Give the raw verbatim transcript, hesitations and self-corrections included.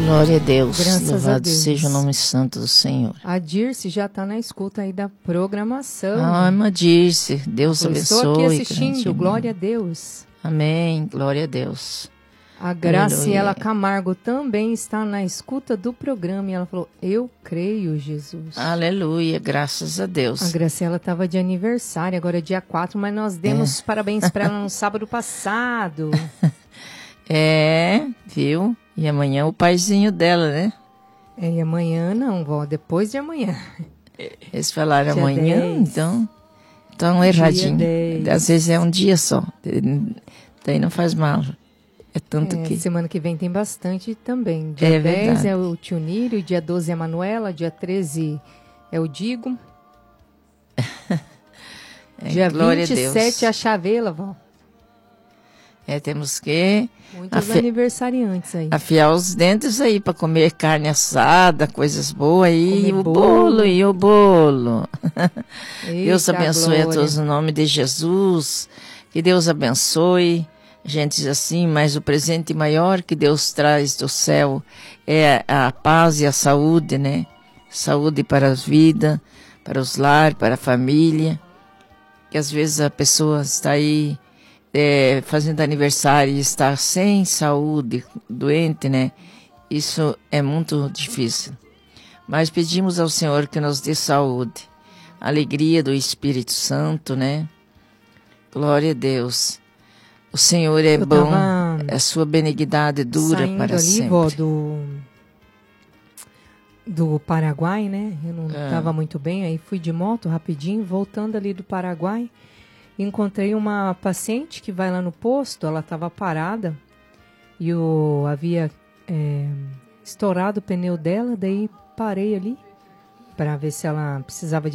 Glória a Deus. Graças Louvado a Deus. seja o nome santo do Senhor. A Dirce já está na escuta aí da programação. Ah, irmã Dirce, Deus Eu abençoe. estou aqui assistindo, grande glória a irmã. Deus. Amém, glória a Deus. A Graciela Aleluia. Camargo também está na escuta do programa e ela falou, eu creio, Jesus. Aleluia, graças a Deus. A Graciela estava de aniversário, agora é dia quatro, mas nós demos É. parabéns para ela no sábado passado. É, viu? E amanhã o paizinho dela, né? É, e amanhã não, vó, depois de amanhã. Eles falaram Dia amanhã, dez. então estão Dia erradinho. dez. Às vezes é um dia só, daí não faz mal. É tanto É, que... semana que vem tem bastante também. Dia É dez verdade. é o tio Nírio, dia doze é a Manuela, dia treze é o Digo. É, dia glória vinte e a Deus. sete é a Chavela, vó. É, temos que Muitos afi- aniversariantes aí. afiar os dentes aí para comer carne assada, coisas boas aí, Comer e o bolo. bolo, e o bolo. Deus Eita, abençoe a glória. todos no nome de Jesus. Que Deus abençoe. A gente diz assim, mas o presente maior que Deus traz do céu é a paz e a saúde, né? Saúde para a vida, para os lares, para a família. Que às vezes a pessoa está aí é, fazendo aniversário e está sem saúde, doente, né? Isso é muito difícil. Mas pedimos ao Senhor que nos dê saúde, alegria do Espírito Santo, né? Glória a Deus. O Senhor é Eu bom, tava a sua benignidade dura Saindo para ali, sempre. vó, do, do Paraguai, né? Eu não Ah. estava muito bem, aí fui de moto rapidinho, voltando ali do Paraguai, encontrei uma paciente que vai lá no posto, ela estava parada e o, havia é, estourado o pneu dela, daí parei ali para ver se ela precisava de